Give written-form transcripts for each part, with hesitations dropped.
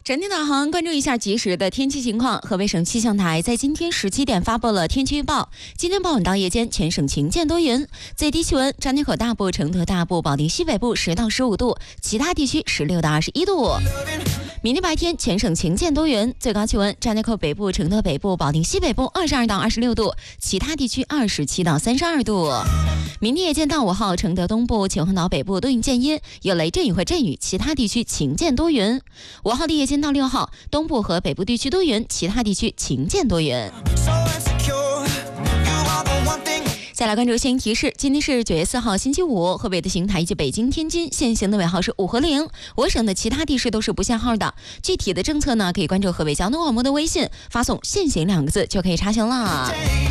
整点导航，关注一下即时的天气情况。河北省气象台在今天17点发布了天气预报。今天傍晚到夜间，全省晴间多云，最低气温张家口大部、承德大部、保定西北部10到15度，其他地区16到21度。明天白天全省晴间多云，最高气温张家口北部、承德北部、保定西北部22到26度，其他地区27到32度。明天夜间到5号，承德东部、秦皇岛北部多云见阴，有雷阵雨或阵雨，其他地区晴间多云。5号的夜间到6号，东部和北部地区多云，其他地区晴间多云。再来关注新闻提示，今天是9月4号星期五，河北的邢台以及北京、天津现行的尾号是5和0，我省的其他地市都是不限号的。具体的政策呢，可以关注河北交通广播的微信，发送限行2个字就可以查询了。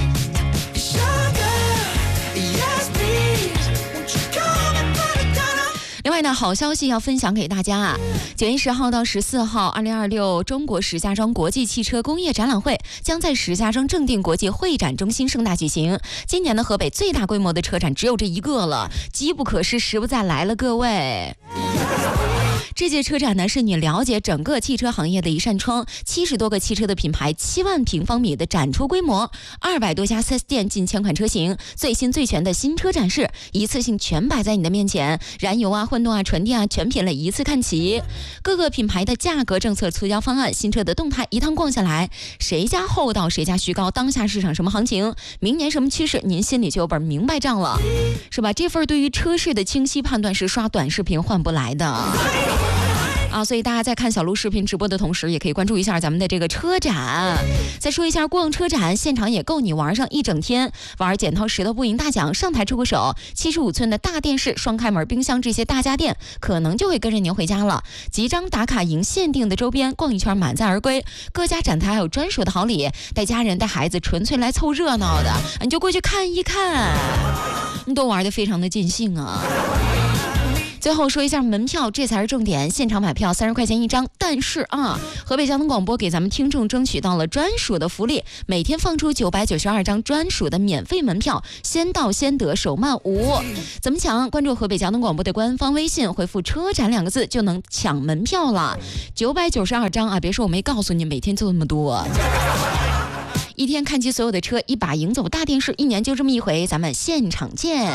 另外呢，好消息要分享给大家啊！9月10号到14号，2026中国石家庄国际汽车工业展览会将在石家庄正定国际会展中心盛大举行。今年的河北最大规模的车展只有这一个了，机不可失，时不再来了，各位。这届车展呢，是你了解整个汽车行业的一扇窗，70多个汽车的品牌，7万平方米的展出规模，200多家 4S 店，近1000款车型，最新最全的新车展示，一次性全摆在你的面前，燃油啊、混动啊、纯电啊，全品类一次看齐。各个品牌的价格、政策、促销方案、新车的动态，一趟逛下来，谁家厚道谁家虚高，当下市场什么行情，明年什么趋势，您心里就有本明白账了，是吧？这份对于车市的清晰判断是刷短视频换不来的。所以大家在看小鹿视频直播的同时，也可以关注一下咱们的这个车展。再说一下逛车展，现场也够你玩上一整天，玩剪刀石头布赢大奖，上台出个手，75寸的大电视、双开门冰箱这些大家电，可能就会跟着您回家了。几张打卡赢限定的周边，逛一圈满载而归。各家展台还有专属的好礼，带家人带孩子纯粹来凑热闹的，你就过去看一看，你都玩得非常的尽兴啊。最后说一下门票，这才是重点。现场买票30块钱一张，但是河北交通广播给咱们听众争取到了专属的福利，每天放出992张专属的免费门票，先到先得，手慢无。怎么抢？关注河北交通广播的官方微信，回复车展2个字就能抢门票了。992张啊，别说我没告诉你，每天就这么多。一天看齐所有的车，一把赢走大电视，一年就这么一回，咱们现场见。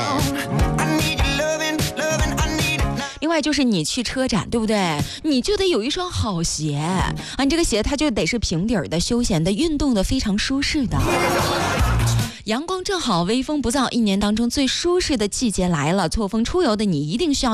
另外就是你去车展，对不对？你就得有一双好鞋啊，你这个鞋它就得是平底的、休闲的、运动的、非常舒适的。阳光正好，微风不燥，一年当中最舒适的季节来了。错峰出游的你一定需要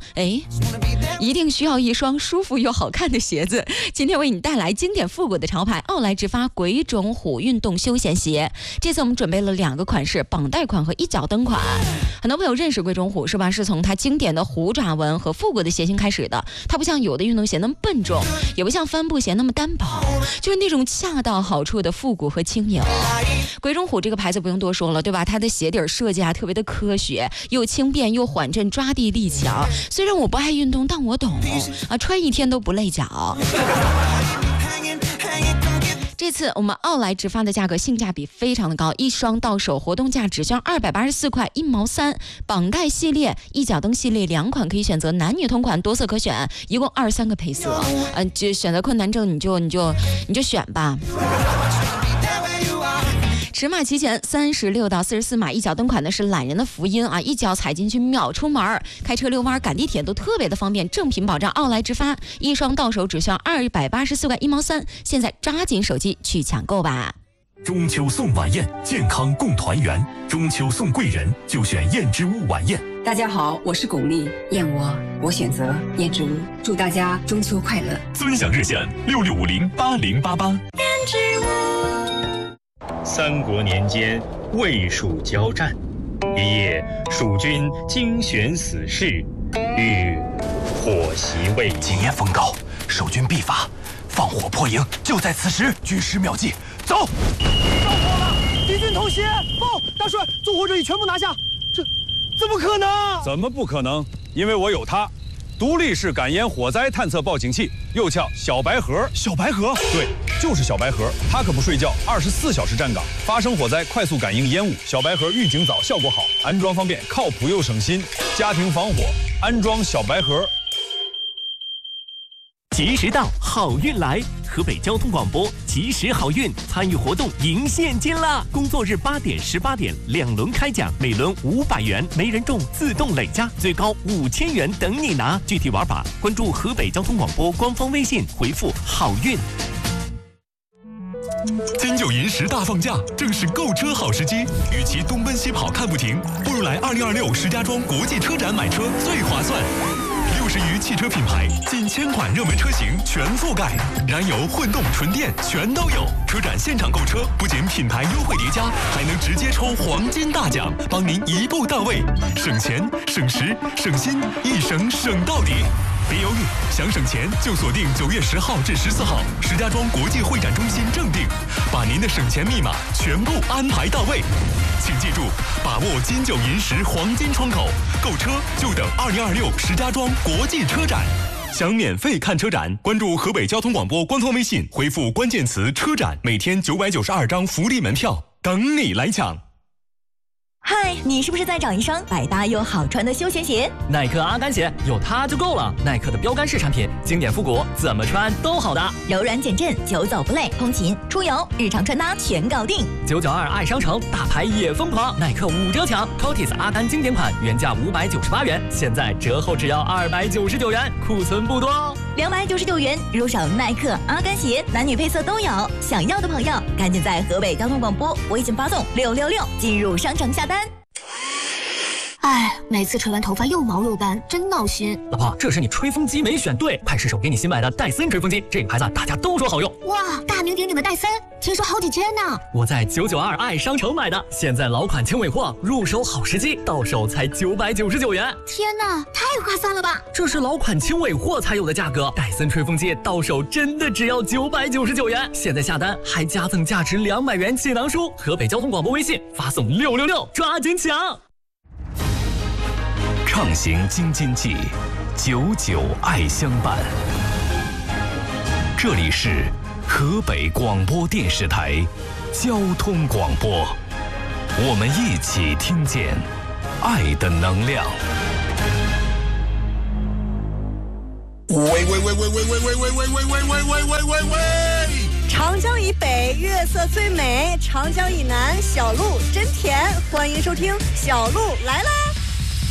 一双舒服又好看的鞋子。今天为你带来经典复古的潮牌奥莱直发鬼冢虎运动休闲鞋。这次我们准备了2个款式，绑带款和一脚蹬款。很多朋友认识鬼冢虎是吧？是从它经典的虎爪纹和复古的鞋型开始的。它不像有的运动鞋那么笨重，也不像帆布鞋那么单薄，就是那种恰到好处的复古和轻盈。鬼冢虎这个牌子不用多说了，对吧？它的鞋底设计特别的科学，又轻便又缓震，抓地力强。虽然我不爱运动，但我懂穿一天都不累脚。这次我们奥莱直发的价格性价比非常的高，一双到手活动价只需要284块1毛3。绑带系列、一脚蹬系列2款可以选择，男女同款，多色可选，一共23个配色。就选择困难症你就选吧。尺码齐全，36到44码，一脚蹬款的是懒人的福音啊！一脚踩进去秒出门，开车遛弯、赶地铁都特别的方便，正品保障，奥莱直发，一双到手只需要284块1毛3，现在抓紧手机去抢购吧！ 中秋送晚宴，健康共团圆。中秋送贵人，就选燕之屋晚宴。 大家好，我是巩俐，燕窝我选择燕之屋，祝大家中秋快乐。 尊享热线66508088。 燕之屋。 三国年间，魏蜀交战，一夜，蜀军精选死士，欲火袭魏营。 今夜风高，守军必发，放火破营，就在此时。军师妙计，走！ 着火了！敌军偷袭！报，大帅，纵火者已全部拿下。这怎么可能？ 怎么不可能？因为我有它。独立式感烟火灾探测报警器，又叫小白盒。 小白盒？ 对，就是小白盒，它可不睡觉，24小时站岗，发生火灾快速感应烟雾。小白盒预警早，效果好，安装方便，靠谱又省心。家庭防火，安装小白盒。 及时到，好运来！河北交通广播及时好运参与活动赢现金啦！工作日8点、18点2轮开奖，每轮500元，没人中自动累加，最高5000元等你拿。具体玩法关注河北交通广播官方微信，回复好运。 金九银10大放假，正是购车好时机。与其东奔西跑看不停，不如来2026石家庄国际车展买车最划算。60余汽车品牌，近1000款热门车型全覆盖，燃油、混动、纯电全都有。车展现场购车，不仅品牌优惠叠加，还能直接抽黄金大奖，帮您一步到位，省钱、省时、省心，一省省到底。别犹豫，想省钱就锁定9月10号至14号，石家庄国际会展中心正定，把您的省钱密码全部安排到位。请记住，把握金九银10黄金窗口，购车就等2026石家庄国际车展。想免费看车展，关注河北交通广播官方微信，回复关键词“车展”，每天992张福利门票等你来抢。 嗨，你是不是在找一双百搭又好穿的休闲鞋？ 耐克阿甘鞋有它就够了。耐克的标杆式产品，经典复古，怎么穿都好搭， 柔软减震，久走不累，通勤、出游、日常穿搭全搞定。 992爱商城，大牌也疯狂，耐克5折抢 ，Cotis 阿甘经典款原价598元，现在折后只要299元，库存不多哦。 299元入手耐克阿甘鞋，男女配色都有。想要的朋友，赶紧在河北交通广播微信发送666进入商城下单。 哎，每次吹完头发又毛又干，真闹心。 老婆，这是你吹风机没选对，快试手给你新买的戴森吹风机，这个牌子大家都说好用。 哇，大名鼎鼎的戴森，听说好几千呢。 我在992爱商城买的，现在老款轻尾货，入手好时机，到手才999元。 天哪，太划算了吧！ 这是老款轻尾货才有的价格，戴森吹风机到手真的只要999元。现在下单还加赠价值200元气囊书。河北交通广播微信发送666，抓紧抢！ 畅行京津冀，99爱相伴。这里是河北广播电视台交通广播，我们一起听见爱的能量。 喂！长江以北月色最美，长江以南小路真甜。欢迎收听小路来啦！